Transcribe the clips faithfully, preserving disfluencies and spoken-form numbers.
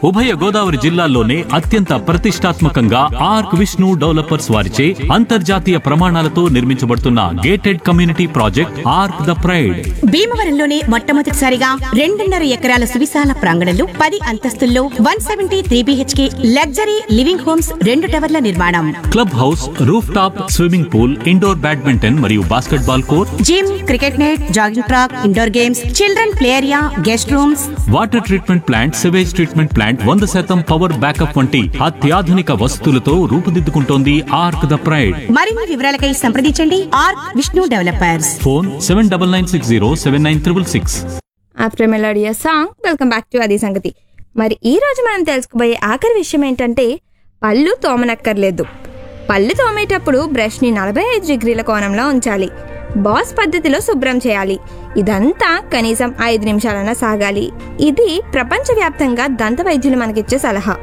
ఉభయ గోదావరి జిల్లాల్లోనే అత్యంత ప్రతిష్టాత్మకంగా ఆర్క్ విష్ణు డెవలపర్స్ వారిచే అంతర్జాతీయ ప్రమాణాలతో నిర్మించబడుతున్న gated community project arc the pride. భీమవరంలోనే మొట్టమొదటిసారిగా రెండున్నర ఎకరాల సువిశాల ప్రాంగణంలో పది అంతస్తుల్లో one seventy three BHK luxury living homes రెండు టవర్ల నిర్మాణం. Club house, roof top swimming pool, indoor badminton మరియు basketball court, gym, cricket net, jogging track, indoor games, children play area, guest rooms, water treatment plant, sewage treatment plant, వంద శాతం power backup వంటి అత్యాధునిక వసతులతో రూపుదిద్దుకుంటోంది arc the pride. మరిన్ని వివరాలకై సంప్రదించండి arc Vishnu developers. Phone seven double nine six zero seven nine triple six. After మెలోడియా song welcome back to అది సంగతి. మరి ఈ రోజు మనం తెలుసుకోబోయే ఆఖరి విషయం ఏంటంటే పళ్ళు తోమనక్కర్లేదు. పళ్ళు తోమేటప్పుడు బ్రష్ని నలభై ఐదు డిగ్రీల కోణంలో ఉంచాలి. బాస్ పద్ధతిలో శుభ్రం చేయాలి. ఇదంతా కనీసం ఐదు నిమిషాలన్నా సాగాలి. ఇది ప్రపంచవ్యాప్తంగా దంత వైద్యులు మనకిచ్చే సలహా.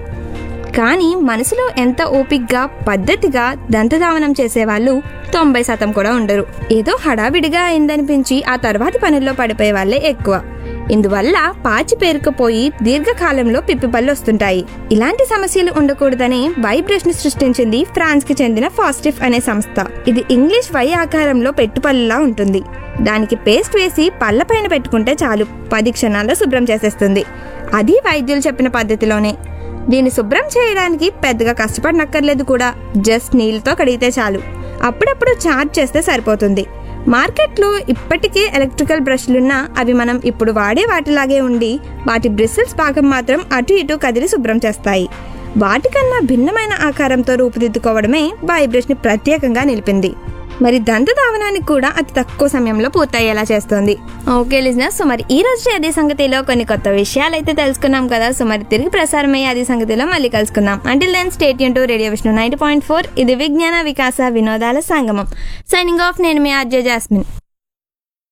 కానీ మనసులో ఎంత ఓపిక్గా పద్ధతిగా దంతధావనం చేసేవాళ్ళు తొంభై శాతం కూడా ఉండరు. ఏదో హడావిడిగా అయిందనిపించి ఆ తర్వాతి పనుల్లో పడిపోయే వాళ్ళే ఎక్కువ. ఇందువల్ల పాచి పేరుకుపోయి దీర్ఘకాలంలో పిప్పిపళ్ళు వస్తుంటాయి. ఇలాంటి సమస్యలు ఉండకూడదని వై బ్రష్ ని సృష్టించింది ఫ్రాన్స్ కి చెందిన ఫాస్టిఫ్ అనే సంస్థ. ఇది ఇంగ్లీష్ వై ఆకారంలో పెట్టుపల్లులా ఉంటుంది. దానికి పేస్ట్ వేసి పళ్ళ పైన పెట్టుకుంటే చాలు, పది క్షణాల్లో శుభ్రం చేసేస్తుంది. అది వైద్యులు చెప్పిన పద్ధతిలోనే. దీన్ని శుభ్రం చేయడానికి పెద్దగా కష్టపడనక్కర్లేదు కూడా. జస్ట్ నీళ్ళతో కడిగితే చాలు. అప్పుడప్పుడు చార్జ్ చేస్తే సరిపోతుంది. మార్కెట్లో ఇప్పటికే ఎలక్ట్రికల్ బ్రష్లున్నా అవి మనం ఇప్పుడు వాడే వాటిలాగే ఉండి వాటి బ్రిసిల్స్ భాగం మాత్రం అటు ఇటు కదిలి శుభ్రం చేస్తాయి. వాటికన్నా భిన్నమైన ఆకారంతో రూపుదిద్దుకోవడమే వై బ్రష్ ని ప్రత్యేకంగా నిలిపింది. మరి దంత ధావనానికి కూడా అతి తక్కువ సమయంలో పూర్తయ్యేలా చేస్తుంది. ఓకే లిజనర్స్, సో మరి ఈ రోజు అదే సంగతిలో కొన్ని కొత్త విషయాలు అయితే తెలుసుకున్నాం కదా. సో మరి తిరిగి ప్రసారమయ్యే అదే సంగతిలో మళ్ళీ కలుసుకుందాం. Until then stay tune to radio Vishnu ninety point four. ఇది విజ్ఞాన వికాస వినోదాల సంగమం. సైనింగ్ ఆఫ్, నేను మీ ఆర్జే జాస్మిన్.